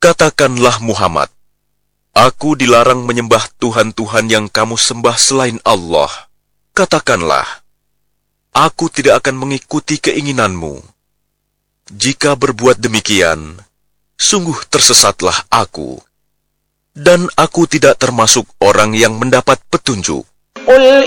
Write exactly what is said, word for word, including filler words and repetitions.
Katakanlah Muhammad, aku dilarang menyembah Tuhan-Tuhan yang kamu sembah selain Allah. Katakanlah, aku tidak akan mengikuti keinginanmu. Jika berbuat demikian, sungguh tersesatlah aku, dan aku tidak termasuk orang yang mendapat petunjuk. قل